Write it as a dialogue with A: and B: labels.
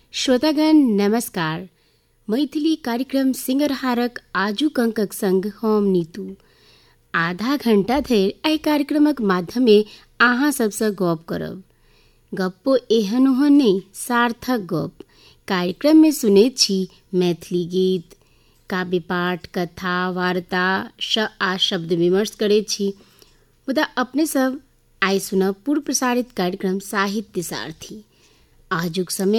A: श्रोतागण नमस्कार। मैथिली कार्यक्रम सिंगरहारक आजुक अंकक संग हम नीतू आधा घंटा धरि एहि कार्यक्रमक माध्यमे अहाँ सबसँ गप करब। गप्पो एहन ओहन नहि, सार्थक गप। कार्यक्रममे सुनैत छी मैथिली गीत, काव्य पाठ, कथा, वार्ता आ शब्द विमर्श करैत छी। मुदा अपने सब आइ सुनब पूर्व प्रसारित कार्यक्रम साहित्य सारथी। आजुक समय